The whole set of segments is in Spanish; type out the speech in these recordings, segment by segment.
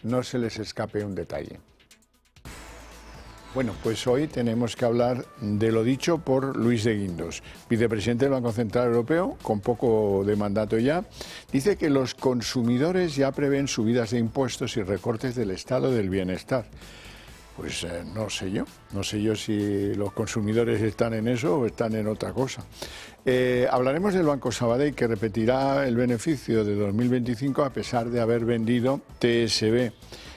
no se les escape un detalle. Bueno, pues hoy tenemos que hablar de lo dicho por Luis de Guindos, vicepresidente del Banco Central Europeo, con poco de mandato ya. Dice que los consumidores ya prevén subidas de impuestos y recortes del estado del bienestar. Pues no sé yo si los consumidores están en eso o están en otra cosa. Hablaremos del Banco Sabadell, que repetirá el beneficio de 2025 a pesar de haber vendido TSB.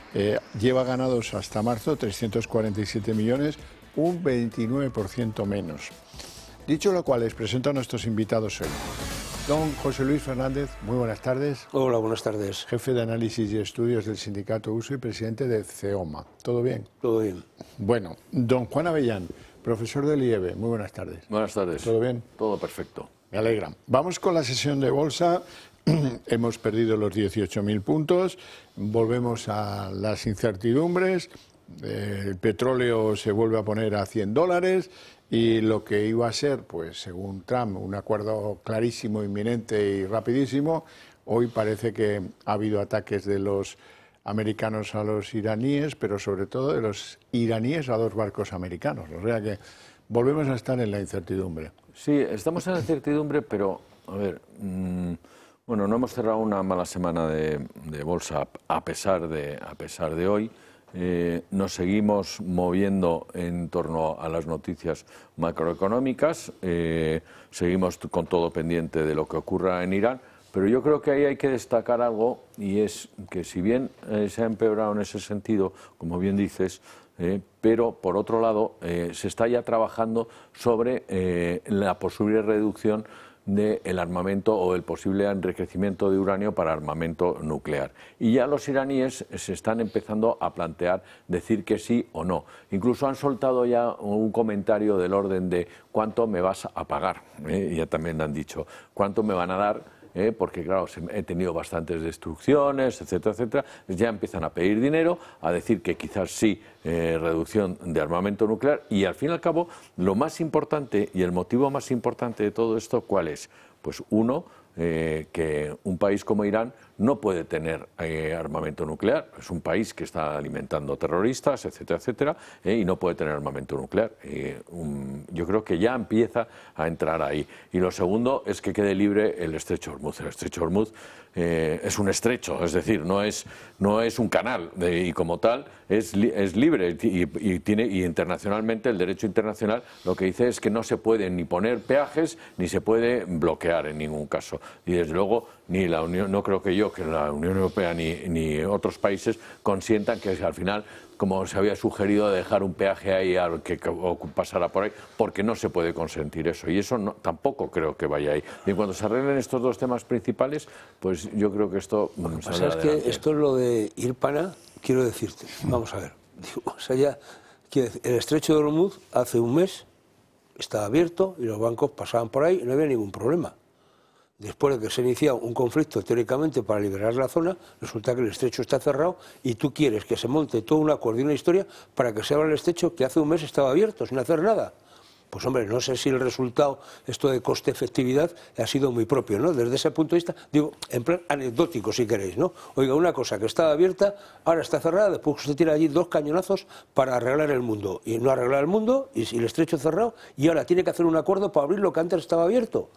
Lleva ganados hasta marzo 347 millones, un 29% menos. Dicho lo cual, les presento a nuestros invitados hoy. Don José Luis Fernández, muy buenas tardes. Hola, buenas tardes. Jefe de Análisis y Estudios del Sindicato USO y presidente de CEOMA. ¿Todo bien? Todo bien. Bueno, don Juan Avellán, profesor del IEB, muy buenas tardes. Buenas tardes. ¿Todo bien? Todo perfecto. Me alegra. Vamos con la sesión de bolsa. Hemos perdido los 18.000 puntos, volvemos a las incertidumbres, el petróleo se vuelve a poner a $100 y lo que iba a ser, pues según Trump, un acuerdo clarísimo, inminente y rapidísimo, hoy parece que ha habido ataques de los americanos a los iraníes, pero sobre todo de los iraníes a 2 barcos americanos, o sea que volvemos a estar en la incertidumbre. Sí, estamos en la incertidumbre, pero, a ver, bueno, no hemos cerrado una mala semana de bolsa a pesar de hoy. Nos seguimos moviendo en torno a las noticias macroeconómicas, seguimos con todo pendiente de lo que ocurra en Irán, pero yo creo que ahí hay que destacar algo, y es que si bien se ha empeorado en ese sentido, como bien dices, pero por otro lado se está ya trabajando sobre la posible reducción del armamento o el posible enriquecimiento de uranio para armamento nuclear. Y ya los iraníes se están empezando a plantear decir que sí o no. Incluso han soltado ya un comentario del orden de ¿cuánto me vas a pagar? Ya también han dicho ¿cuánto me van a dar? Porque claro, he tenido bastantes destrucciones, etcétera, etcétera. Ya empiezan a pedir dinero, a decir que quizás sí, reducción de armamento nuclear, y al fin y al cabo lo más importante y el motivo más importante de todo esto, ¿cuál es? Pues uno, que un país como Irán no puede tener armamento nuclear. Es un país que está alimentando terroristas, etcétera, etcétera, y no puede tener armamento nuclear. Yo creo que ya empieza a entrar ahí. Y lo segundo es que quede libre el estrecho de Hormuz. El estrecho de Hormuz es un estrecho, es decir, no es un canal, y como tal es libre y internacionalmente el derecho internacional lo que dice es que no se puede ni poner peajes ni se puede bloquear en ningún caso. Y desde luego ni la Unión, no creo que la Unión Europea ni otros países consientan que al final, como se había sugerido, dejar un peaje ahí al que pasara por ahí, porque no se puede consentir eso. Y eso tampoco creo que vaya ahí. Y cuando se arreglen estos dos temas principales, pues yo creo que esto... Lo que pasa es que esto es lo de Irpana, quiero decirte, vamos a ver, o sea, ya, el estrecho de Hormuz hace un mes estaba abierto y los bancos pasaban por ahí y no había ningún problema. Después de que se ha iniciado un conflicto teóricamente para liberar la zona, resulta que el estrecho está cerrado y tú quieres que se monte todo un acuerdo y una historia para que se abra el estrecho que hace un mes estaba abierto sin hacer nada. Pues hombre, no sé si el resultado, esto de coste-efectividad, ha sido muy propio, ¿no? Desde ese punto de vista, digo, en plan anecdótico si queréis, ¿no? Oiga, una cosa que estaba abierta, ahora está cerrada, después usted tira allí 2 cañonazos para arreglar el mundo. Y no arreglar el mundo, y el estrecho cerrado, y ahora tiene que hacer un acuerdo para abrir lo que antes estaba abierto.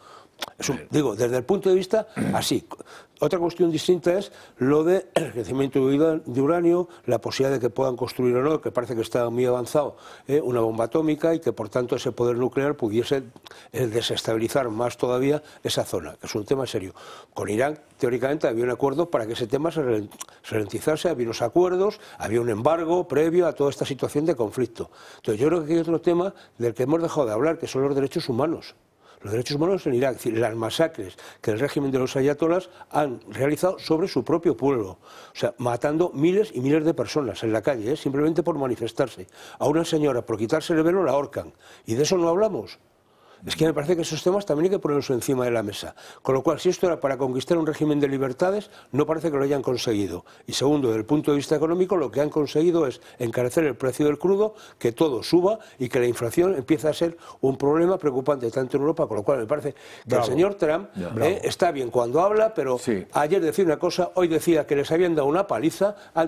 Digo, desde el punto de vista así. Otra cuestión distinta es lo del enriquecimiento de uranio, la posibilidad de que puedan construir o no, que parece que está muy avanzado, una bomba atómica y que por tanto ese poder nuclear pudiese desestabilizar más todavía esa zona, que es un tema serio. Con Irán, teóricamente, había un acuerdo para que ese tema se ralentizase, había unos acuerdos, había un embargo previo a toda esta situación de conflicto. Entonces yo creo que hay otro tema del que hemos dejado de hablar, que son los derechos humanos. Los derechos humanos en Irak, es decir, las masacres que el régimen de los ayatolás han realizado sobre su propio pueblo, o sea, matando miles y miles de personas en la calle, simplemente por manifestarse. A una señora, por quitarse el velo, la ahorcan, y de eso no hablamos. Es que me parece que esos temas también hay que ponerlos encima de la mesa. Con lo cual, si esto era para conquistar un régimen de libertades, no parece que lo hayan conseguido. Y segundo, desde el punto de vista económico, lo que han conseguido es encarecer el precio del crudo, que todo suba y que la inflación empiece a ser un problema preocupante tanto en Europa, con lo cual me parece que el señor Trump está bien cuando habla, pero sí. Ayer decía una cosa, hoy decía que les habían dado una paliza,